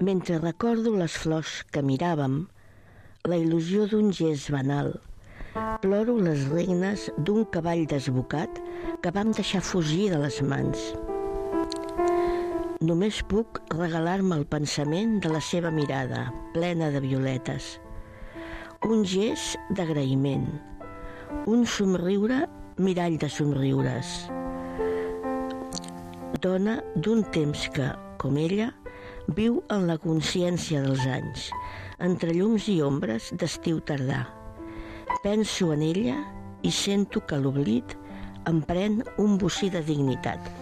Mentre recordo les flors que miràvem, la il·lusió d'un gest banal, ploro les regnes d'un cavall desbocat que vam deixar fugir de les mans. Només puc regalar-me el pensament de la seva mirada, plena de violetes. Un gest d'agraïment, un somriure, mirall de somriures. Dona d'un temps que, com ella, viu en la consciència dels anys, entre llums i ombres d'estiu tardà. Penso en ella i sento que l'oblit em pren un bocí de dignitat.